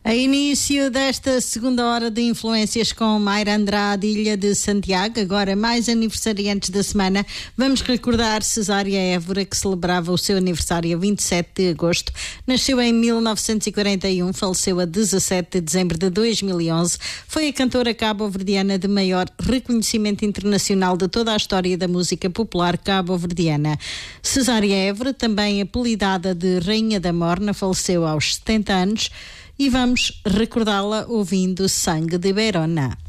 A início desta segunda hora de Influências com Mayra Andrade, Ilha de Santiago, agora mais aniversariantes da semana, vamos recordar Cesária Évora, que celebrava o seu aniversário a 27 de agosto. Nasceu em 1941, faleceu a 17 de dezembro de 2011. Foi a cantora cabo-verdiana de maior reconhecimento internacional de toda a história da música popular cabo-verdiana. Cesária Évora, também apelidada de Rainha da Morna, faleceu aos 70 anos. E vamos recordá-la ouvindo Sangue de Verona.